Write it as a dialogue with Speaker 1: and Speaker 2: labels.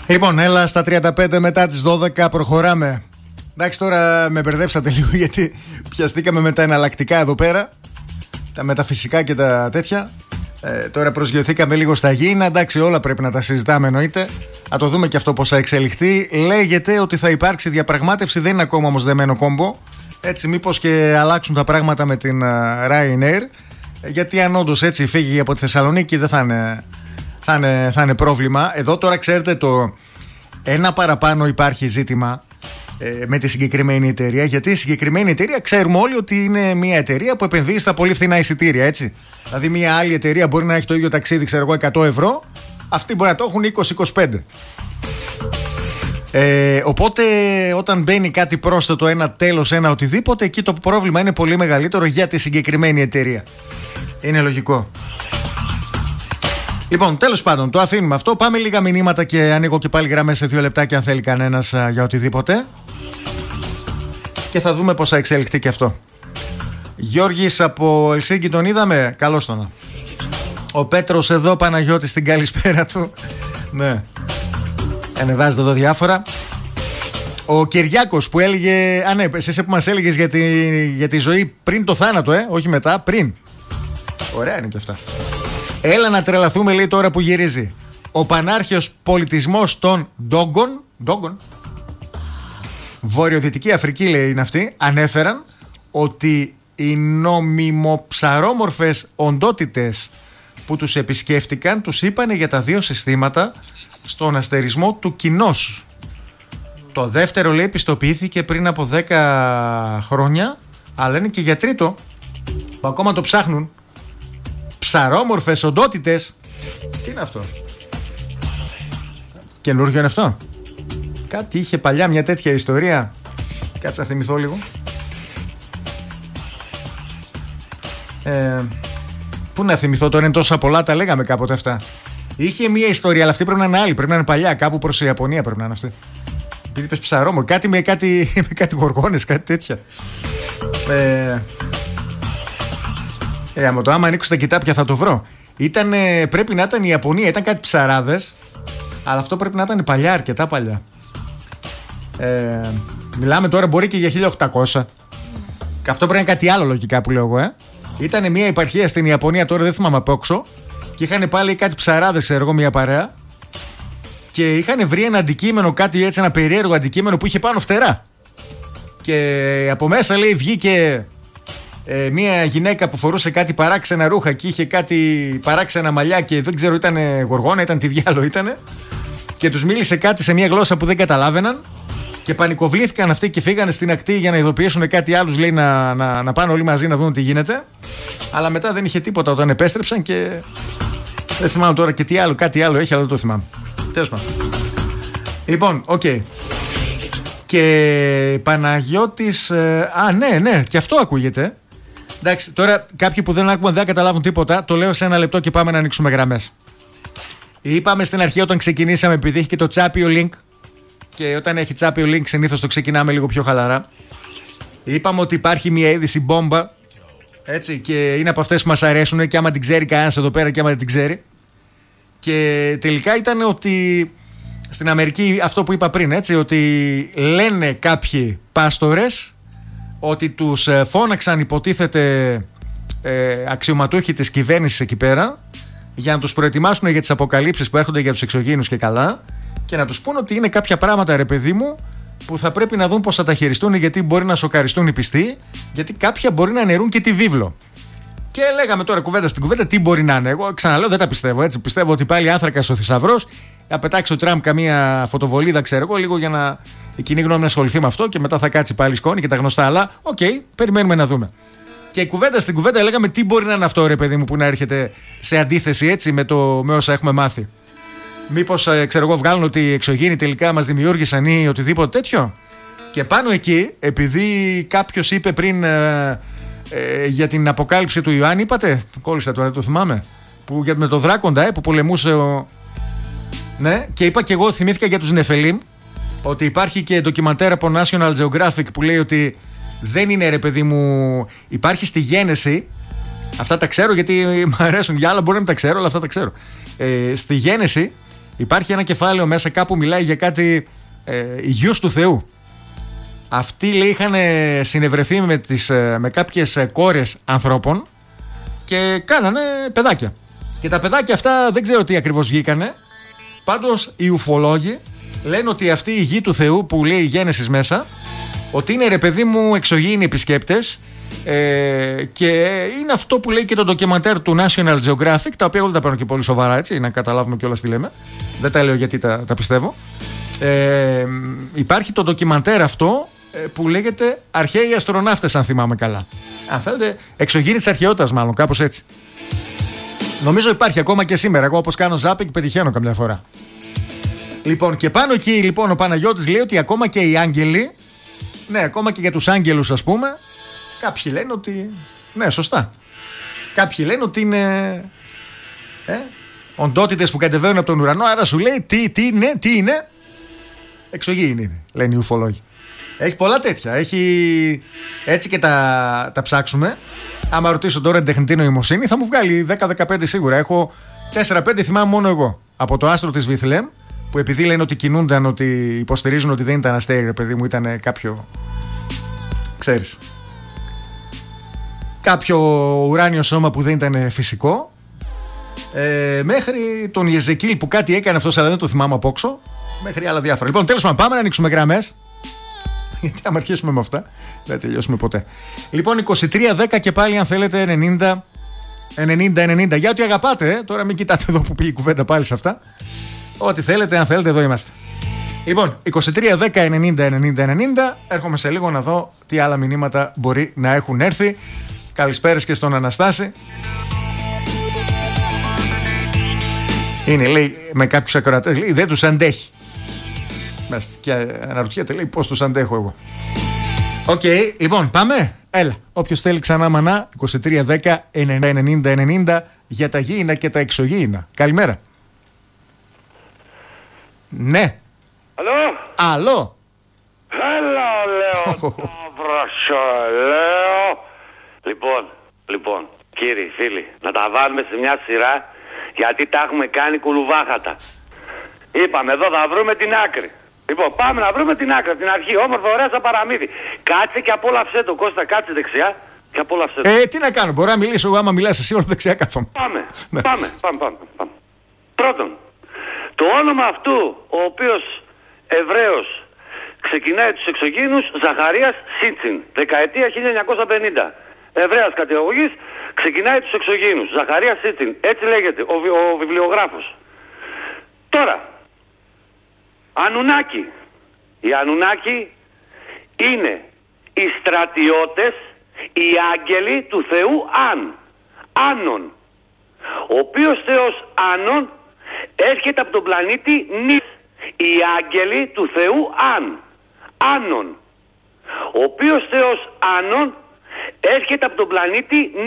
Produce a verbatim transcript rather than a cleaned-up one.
Speaker 1: Λοιπόν, έλα στα τριάντα πέντε μετά τις δώδεκα, προχωράμε. Εντάξει, τώρα με μπερδέψατε λίγο γιατί πιαστήκαμε με τα εναλλακτικά εδώ πέρα, τα μεταφυσικά και τα τέτοια. Ε, τώρα προσγειωθήκαμε λίγο στα γήινα. Εντάξει, όλα πρέπει να τα συζητάμε, εννοείται. Να το δούμε και αυτό πώς θα εξελιχθεί. Λέγεται ότι θα υπάρξει διαπραγμάτευση, δεν είναι ακόμα όμως δεμένο κόμπο. Έτσι, μήπως και αλλάξουν τα πράγματα με την uh, Ryanair. Γιατί αν όντως έτσι φύγει από τη Θεσσαλονίκη, δεν θα είναι, θα είναι, θα είναι πρόβλημα. Εδώ τώρα, ξέρετε, το ένα παραπάνω υπάρχει ζήτημα ε, με τη συγκεκριμένη εταιρεία. Γιατί η συγκεκριμένη εταιρεία ξέρουμε όλοι ότι είναι μια εταιρεία που επενδύει στα πολύ φθηνά εισιτήρια, έτσι. Δηλαδή, μια άλλη εταιρεία μπορεί να έχει το ίδιο ταξίδι, ξέρω εγώ, εκατό ευρώ. Αυτοί μπορεί να το έχουν είκοσι με είκοσι πέντε. Ε, οπότε, όταν μπαίνει κάτι πρόσθετο, ένα τέλος, ένα οτιδήποτε, εκεί το πρόβλημα είναι πολύ μεγαλύτερο για τη συγκεκριμένη εταιρεία. Είναι λογικό. Λοιπόν, τέλος πάντων, το αφήνουμε αυτό. Πάμε λίγα μηνύματα και ανοίγω και πάλι γραμμές σε δύο λεπτάκια αν θέλει κανένας α, για οτιδήποτε. Και θα δούμε πώς θα εξελιχθεί και αυτό. Γιώργης από Ελσίνκι, τον είδαμε. Καλώς τον. Ο Πέτρος εδώ, Παναγιώτης, στην καλησπέρα του. Ναι. Ανεβάζετε εδώ διάφορα. Ο Κυριάκος που έλεγε. Α, ναι, εσύ που μας έλεγες για τη, για τη ζωή πριν το θάνατο, ε, όχι μετά, πριν. Ωραία είναι και αυτά. Έλα να τρελαθούμε, λέει, τώρα που γυρίζει. Ο πανάρχαιος πολιτισμός των Ντόγκων. Ντόγκων. Βορειοδυτική Αφρική, λέει, είναι αυτή. Ανέφεραν ότι οι νομιμοψαρόμορφες οντότητες που τους επισκέφτηκαν τους είπανε για τα δύο συστήματα στον αστερισμό του κοινός. Το δεύτερο, λέει, πιστοποιήθηκε πριν από δέκα χρόνια, αλλά είναι και για τρίτο που ακόμα το ψάχνουν. Ψαρόμορφες οντότητες. Τι είναι αυτό? Καινούργιο είναι αυτό? Κάτι είχε παλιά μια τέτοια ιστορία. Κάτσε να θυμηθώ λίγο. Ε, πού να θυμηθώ τώρα, είναι τόσα πολλά, τα λέγαμε κάποτε αυτά. Είχε μια ιστορία, αλλά αυτή πρέπει να είναι άλλη. Πρέπει να είναι παλιά, κάπου προς η Ιαπωνία πρέπει να είναι αυτή. Επειδή είπες ψαρόμορφο, κάτι με κάτι, με κάτι γοργόνες, κάτι τέτοια. Ε, ε, άμα το άμα ανοίξω τα κοιτάπια θα το βρω. Ήτανε, πρέπει να ήταν η Ιαπωνία, ήταν κάτι ψαράδες, αλλά αυτό πρέπει να ήταν παλιά, αρκετά παλιά. Ε, μιλάμε τώρα μπορεί και για χίλια οκτακόσια. Και αυτό πρέπει να είναι κάτι άλλο λογικά που λέω εγώ, ε. Ήτανε μια επαρχία στην Ιαπωνία, τώρα δεν θυμάμαι απ' όξω, και είχαν πάλι κάτι ψαράδες, ξέρω εγώ, μια παρέα. Και είχαν βρει ένα αντικείμενο, κάτι έτσι, ένα περίεργο αντικείμενο που είχε πάνω φτερά. Και από μέσα, λέει, βγήκε ε, μια γυναίκα που φορούσε κάτι παράξενα ρούχα και είχε κάτι παράξενα μαλλιά και δεν ξέρω, ήταν γοργόνα, ήταν τι διάλο ήτανε. Και τους μίλησε κάτι σε μια γλώσσα που δεν καταλάβαιναν. Και πανικοβλήθηκαν αυτοί και φύγανε στην ακτή για να ειδοποιήσουν κάτι άλλους, λέει, να, να, να πάνε όλοι μαζί να δουν τι γίνεται. Αλλά μετά δεν είχε τίποτα όταν επέστρεψαν και δεν θυμάμαι τώρα και τι άλλο, κάτι άλλο έχει, αλλά δεν το θυμάμαι. Τέλος πάντων. Λοιπόν, οκ. Okay. Και Παναγιώτης. Ε, α, ναι, ναι, και αυτό ακούγεται. Εντάξει, τώρα κάποιοι που δεν άκουγαν δεν καταλάβουν τίποτα. Το λέω σε ένα λεπτό και πάμε να ανοίξουμε γραμμές. Είπαμε στην αρχή όταν ξεκινήσαμε, επειδή έχει και το τσάπιο link. Και όταν έχει τσάπιο link, συνήθως το ξεκινάμε λίγο πιο χαλαρά. Είπαμε ότι υπάρχει μια είδηση μπόμπα. Έτσι, και είναι από αυτές που μας αρέσουν. Και άμα την ξέρει κανένας εδώ πέρα, και άμα δεν την ξέρει. Και τελικά ήταν ότι στην Αμερική, αυτό που είπα πριν, έτσι, ότι λένε κάποιοι πάστορες ότι τους φώναξαν, υποτίθεται, ε, αξιωματούχοι της κυβέρνησης εκεί πέρα για να τους προετοιμάσουν για τις αποκαλύψεις που έρχονται για τους εξωγήινους και καλά, και να τους πούν ότι είναι κάποια πράγματα, ρε παιδί μου, που θα πρέπει να δουν πώς θα τα χειριστούν, γιατί μπορεί να σοκαριστούν οι πιστοί, γιατί κάποια μπορεί να νερούν και τη βίβλο. Και λέγαμε τώρα κουβέντα στην κουβέντα τι μπορεί να είναι. Εγώ ξαναλέω, δεν τα πιστεύω, έτσι. Πιστεύω ότι πάλι άνθρακας ο θησαυρός. Θα πετάξει ο Τραμπ καμία φωτοβολίδα, ξέρω εγώ, λίγο για να η κοινή γνώμη να ασχοληθεί με αυτό, και μετά θα κάτσει πάλι σκόνη και τα γνωστά. Αλλά, οκ, okay, περιμένουμε να δούμε. Και κουβέντα στην κουβέντα λέγαμε τι μπορεί να είναι αυτό, ρε παιδί μου, που να έρχεται σε αντίθεση, έτσι, με, το, με όσα έχουμε μάθει. Μήπως, ε, ξέρω εγώ, βγάλουν ότι οι εξωγήινοι τελικά μας δημιούργησαν ή οτιδήποτε τέτοιο. Και πάνω εκεί, επειδή κάποιος είπε πριν. Ε, Ε, για την αποκάλυψη του Ιωάννη, είπατε. Κόλλησα τώρα, δεν το θυμάμαι. Που, για, με το Δράκοντα, ε, που πολεμούσε ο. Ναι, και είπα και εγώ, θυμήθηκα για τους Νεφελίμ, ότι υπάρχει και ντοκιμαντέρ από National Geographic που λέει ότι δεν είναι, ρε παιδί μου, υπάρχει στη γένεση. Αυτά τα ξέρω γιατί μου αρέσουν. Για άλλα μπορεί να μην τα ξέρω, αλλά αυτά τα ξέρω. Ε, στη γένεση Υπάρχει ένα κεφάλαιο μέσα κάπου μιλάει για κάτι ε, γιους του Θεού. Αυτοί λέει είχαν συνευρεθεί με, τις, με κάποιες κόρες ανθρώπων και κάνανε παιδάκια. Και τα παιδάκια αυτά δεν ξέρω τι ακριβώς βγήκανε. Πάντως οι ουφολόγοι λένε ότι αυτή η γη του Θεού που λέει η Γένεσης μέσα, ότι είναι ρε παιδί μου εξωγήινοι επισκέπτες, ε, και είναι αυτό που λέει και το ντοκιμαντέρ του National Geographic, τα οποία εγώ δεν τα παίρνω και πολύ σοβαρά, έτσι, να καταλάβουμε κιόλας τι λέμε. Δεν τα λέω γιατί τα, τα πιστεύω. Ε, υπάρχει το ντοκιμαντέρ αυτό που λέγεται Αρχαίοι Αστροναύτες, αν θυμάμαι καλά. Αν θέλετε, εξωγήινοι της αρχαιότητας, μάλλον, κάπως έτσι. Νομίζω υπάρχει ακόμα και σήμερα. Εγώ, όπως κάνω ζάπινγκ, πετυχαίνω καμιά φορά. Λοιπόν, και πάνω εκεί λοιπόν ο Παναγιώτης λέει ότι ακόμα και οι άγγελοι, ναι, ακόμα και για τους άγγελους, ας πούμε, κάποιοι λένε ότι. Ναι, σωστά. Κάποιοι λένε ότι είναι. Ε, οντότητες που κατεβαίνουν από τον ουρανό, άρα σου λέει τι, τι είναι, τι είναι. Εξωγήινοι είναι, λένε οι ουφολόγοι. Έχει πολλά τέτοια. Έχει. Έτσι και τα, τα ψάξουμε. Άμα ρωτήσω τώρα την τεχνητή νοημοσύνη, θα μου βγάλει δέκα δεκαπέντε σίγουρα. Έχω τέσσερα πέντε θυμάμαι μόνο εγώ. Από το άστρο της Βιθλέμ, που επειδή λένε ότι κινούνταν, ότι υποστηρίζουν ότι δεν ήταν αστέρι, ρε παιδί μου, ήταν κάποιο. Ξέρεις. Κάποιο ουράνιο σώμα που δεν ήταν φυσικό. Ε, μέχρι τον Ιεζεκίλ που κάτι έκανε αυτός, αλλά δεν το θυμάμαι απόξω. Μέχρι άλλα διάφορα. Λοιπόν, τέλος πάντων, πάμε να ανοίξουμε γραμμές. Γιατί άμα αρχίσουμε με αυτά, δεν τελειώσουμε ποτέ. Λοιπόν, είκοσι τρία δέκα και πάλι, αν θέλετε, ενενήντα ενενήντα. Για ό,τι αγαπάτε, ε. Τώρα μην κοιτάτε εδώ που πήγε η κουβέντα πάλι σε αυτά. Ό,τι θέλετε, αν θέλετε, εδώ είμαστε. Λοιπόν, είκοσι τρία δέκα ενενήντα ενενήντα ενενήντα. Έρχομαι σε λίγο να δω τι άλλα μηνύματα μπορεί να έχουν έρθει. Καλησπέρες και στον Αναστάση. Είναι, λέει, με κάποιους ακροατές, λέει, δεν τους αντέχει. Και αναρωτιέται, λέει, πώς τους αντέχω εγώ. Οκ, okay, λοιπόν, πάμε. Έλα, όποιος θέλει ξανά μανά, είκοσι τρία δέκα ενενήντα ενενήντα ενενήντα για τα γήινα και τα εξωγήινα. Καλημέρα. Ναι.
Speaker 2: Αλλό.
Speaker 1: Αλλό.
Speaker 2: Έλα, λέω, Σταύρωσο, λέω. Λοιπόν, λοιπόν, κύριοι, φίλοι, να τα βάλουμε σε μια σειρά, γιατί τα έχουμε κάνει κουλουβάχατα. Είπαμε, εδώ θα βρούμε την άκρη. Λοιπόν, πάμε να βρούμε την άκρη, την αρχή. Όμορφο, ωραία, σαν παραμύθι. Κάτσε και απόλαυσέ το, Κώστα, κάτσε δεξιά και απόλαυσέ το.
Speaker 1: Ε, τι να κάνω, μπορώ να μιλήσω εγώ, άμα μιλάς εσύ, όλο δεξιά κάθομαι.
Speaker 2: Πάμε, ναι. πάμε, πάμε, πάμε, πάμε. Πρώτον, το όνομα αυτού, ο οποίος Εβραίος ξεκινάει τους εξωγήινους, Ζαχαρίας Σίτσιν, δεκαετία χίλια εννιακόσια πενήντα. Εβραίος καταγωγής, ξεκινάει τους εξωγήινους, Ζαχαρίας Σίτσιν. Έτσι λέγεται ο, ο βιβλιογράφος. Τώρα, Ανουνάκη. Οι Ανουνάκη είναι οι στρατιώτες, οι άγγελοι του Θεού Αν. Άνων. Ο οποίος Θεός Άνων έρχεται από τον πλανήτη Νης. Οι άγγελοι του Θεού Αν. Άνων. Ο οποίος Θεός Άνων έρχεται από τον πλανήτη